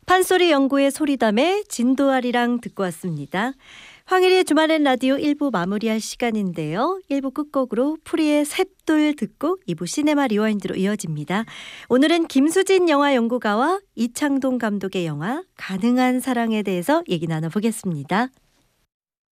판소리 연구의 소리담에 진도아리랑 듣고 왔습니다. 황일의 주말엔 라디오 1부 마무리할 시간인데요. 1부 끝곡으로 프리의 쇳돌 듣고 2부 시네마 리와인드로 이어집니다. 오늘은 김수진 영화 연구가와 이창동 감독의 영화 가능한 사랑에 대해서 얘기 나눠보겠습니다.